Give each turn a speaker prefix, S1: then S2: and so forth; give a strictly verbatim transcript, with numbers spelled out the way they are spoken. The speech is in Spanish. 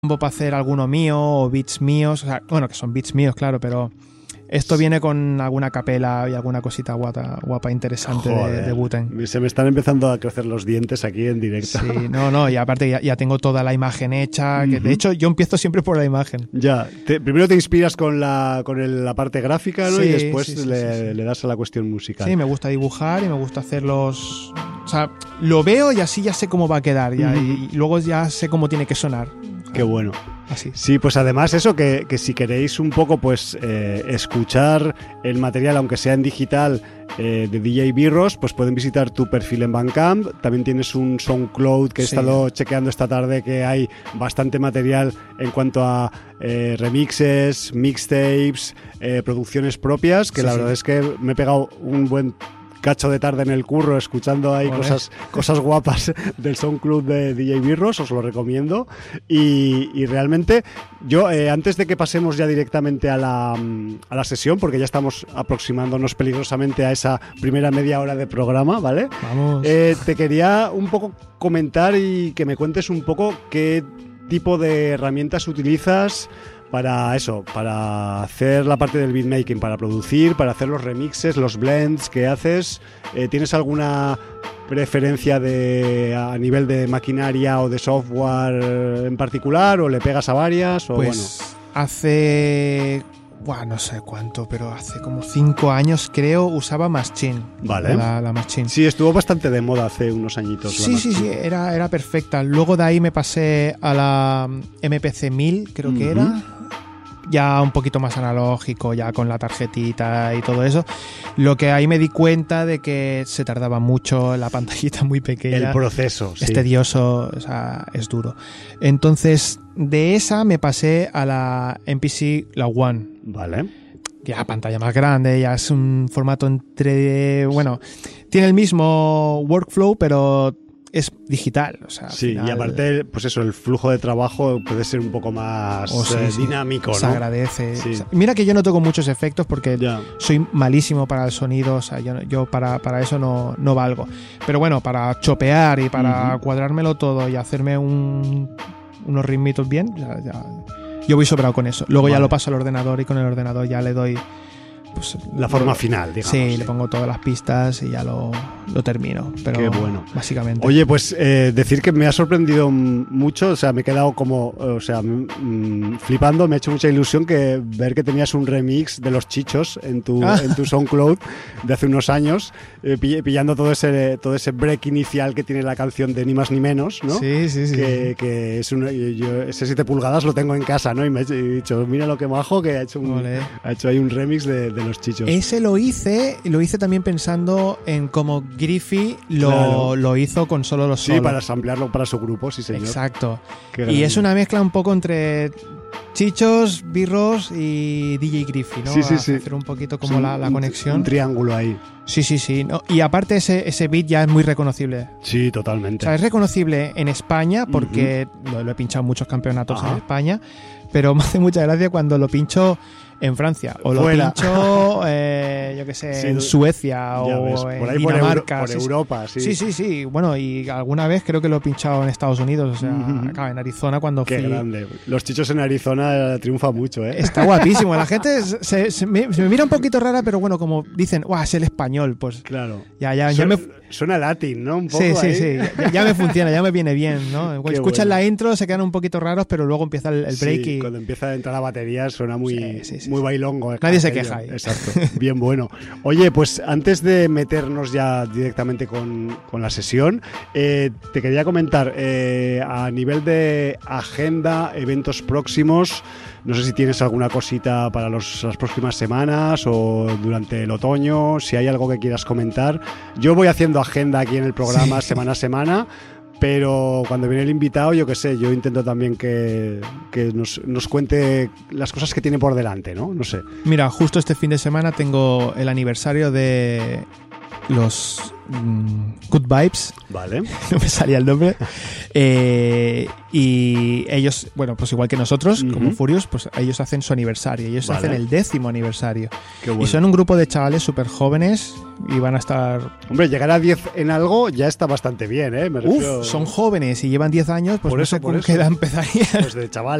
S1: para hacer alguno mío o beats míos, o sea, bueno, que son beats míos, claro, pero esto viene con alguna capela y alguna cosita guapa, guapa interesante de, de Wu-Tang.
S2: Se me están empezando a crecer los dientes aquí en directo.
S1: Sí, no, no, y aparte ya, ya tengo toda la imagen hecha, que uh-huh. de hecho yo empiezo siempre por la imagen.
S2: Ya, te, primero te inspiras con la con el, la parte gráfica, ¿no? Sí, y después sí, sí, le, sí, sí. le das a la cuestión musical.
S1: Sí, me gusta dibujar y me gusta hacer los... O sea, lo veo y así ya sé cómo va a quedar ya, uh-huh. y, y luego ya sé cómo tiene que sonar.
S2: Qué bueno.
S1: Así.
S2: Sí, pues además eso, que, que si queréis un poco pues eh, escuchar el material, aunque sea en digital, eh, de D J Birros, pues pueden visitar tu perfil en Bandcamp. También tienes un SoundCloud que he sí. estado chequeando esta tarde, que hay bastante material en cuanto a eh, remixes, mixtapes, eh, producciones propias, que sí, la verdad sí. es que me he pegado un buen cacho de tarde en el curro escuchando ahí cosas, cosas guapas del SoundCloud de D J Birros, os lo recomiendo. Y, y realmente yo, eh, antes de que pasemos ya directamente a la, a la sesión, porque ya estamos aproximándonos peligrosamente a esa primera media hora de programa, ¿vale?
S1: Vamos.
S2: Eh, te quería un poco comentar y que me cuentes un poco qué tipo de herramientas utilizas para eso, para hacer la parte del beatmaking, para producir, para hacer los remixes, los blends que haces. Eh, ¿Tienes alguna preferencia de a nivel de maquinaria o de software en particular, o le pegas a varias? O
S1: pues
S2: bueno.
S1: hace... Buah, no sé cuánto, pero hace como cinco años creo usaba Maschine.
S2: Vale.
S1: La, la Maschine.
S2: Sí, estuvo bastante de moda hace unos añitos.
S1: Sí, sí, sí, era, era perfecta. Luego de ahí me pasé a la M P C mil, creo uh-huh. que era. Ya un poquito más analógico, ya con la tarjetita y todo eso. Lo que ahí me di cuenta de que se tardaba mucho, la pantallita muy pequeña.
S2: El proceso, sí.
S1: Es tedioso, o sea, es duro. Entonces, de esa me pasé a la M P C, la One.
S2: Vale.
S1: Ya pantalla más grande, ya es un formato entre... Bueno, tiene el mismo workflow, pero es digital, o sea,
S2: sí, final, y aparte, pues eso, el flujo de trabajo puede ser un poco más oh, sí, eh, dinámico,
S1: sí.
S2: ¿no?
S1: Se agradece.
S2: Sí.
S1: O sea, mira que yo no toco muchos efectos porque
S2: ya.
S1: soy malísimo para el sonido, o sea, yo, yo para, para eso no, no valgo. Pero bueno, para chopear y para uh-huh. cuadrármelo todo y hacerme un, unos ritmitos bien, ya, ya, yo voy sobrado con eso. Luego vale. ya lo paso al ordenador y con el ordenador ya le doy... Pues,
S2: la forma final, digamos.
S1: Sí,
S2: sí,
S1: le pongo todas las pistas y ya lo, lo termino. Pero
S2: qué bueno.
S1: Básicamente.
S2: Oye, pues eh, decir que me ha sorprendido mucho, o sea, me he quedado como, o sea, mmm, flipando, me ha hecho mucha ilusión que ver que tenías un remix de Los Chichos en tu, ah. en tu SoundCloud de hace unos años, eh, pillando todo ese, todo ese break inicial que tiene la canción de Ni Más Ni Menos, ¿no?
S1: Sí, sí, sí.
S2: Que, que es un, yo ese siete pulgadas lo tengo en casa, ¿no? Y me he dicho, mira lo que majo, que ha hecho, un, ha hecho ahí un remix de, de Los Chichos.
S1: Ese lo hice, lo hice también pensando en cómo Griffey lo, claro. lo hizo con solo los solos.
S2: Sí, para samplearlo para su grupo, sí señor.
S1: Exacto. Y es una mezcla un poco entre Chichos, Birros y D J Griffey, ¿no?
S2: Sí, sí, sí.
S1: Hacer un poquito como
S2: sí,
S1: la, la conexión.
S2: Un triángulo ahí.
S1: Sí, sí, sí. No, y aparte ese, ese beat ya es muy reconocible.
S2: Sí, totalmente.
S1: O sea, es reconocible en España porque uh-huh. lo, lo he pinchado en muchos campeonatos Ajá. en España, pero me hace mucha gracia cuando lo pincho en Francia o lo
S2: Fuera.
S1: pincho eh, yo qué sé sí, en Suecia o
S2: ves, por
S1: en
S2: ahí
S1: Dinamarca
S2: por, Euro, por Europa sí.
S1: sí sí sí bueno, y alguna vez creo que lo he pinchado en Estados Unidos, o sea, uh-huh. acá en Arizona cuando
S2: qué
S1: fui.
S2: Grande. Los Chichos en Arizona triunfa mucho, ¿eh?
S1: Está guapísimo, la gente se, se, me, se me mira un poquito rara, pero bueno, como dicen, guau, es el español, pues
S2: claro,
S1: ya ya, ya
S2: suena,
S1: me
S2: suena latín, ¿no? Un poco
S1: sí sí
S2: ahí.
S1: sí ya, ya me funciona, ya me viene bien, ¿no? Escuchan
S2: bueno.
S1: la intro, se quedan un poquito raros, pero luego empieza el, el break
S2: sí,
S1: y
S2: cuando empieza a entrar la batería suena muy, sí, sí, sí, muy sí. bailongo.
S1: Nadie se queja ahí.
S2: Exacto, bien bueno. Oye, pues antes de meternos ya directamente con, con la sesión, eh, te quería comentar, eh, a nivel de agenda, eventos próximos, no sé si tienes alguna cosita para los, las próximas semanas o durante el otoño, si hay algo que quieras comentar. Yo voy haciendo agenda aquí en el programa sí. semana a semana, pero cuando viene el invitado, yo qué sé, yo intento también que, que nos, nos cuente las cosas que tiene por delante, ¿no? No sé.
S1: Mira, justo este fin de semana tengo el aniversario de los mm, Good Vibes.
S2: Vale.
S1: No me salía el nombre. Eh, y ellos, bueno, pues igual que nosotros, uh-huh. como Furious, pues ellos hacen su aniversario. Ellos vale. hacen el décimo aniversario.
S2: Qué bueno.
S1: Y son un grupo de chavales súper jóvenes y van a estar...
S2: Hombre, llegar a diez en algo ya está bastante bien, ¿eh? Me refiero...
S1: Uf, son jóvenes y llevan diez años, pues
S2: por
S1: no
S2: eso,
S1: sé
S2: por
S1: con
S2: eso.
S1: qué edad empezarían.
S2: Pues de chaval.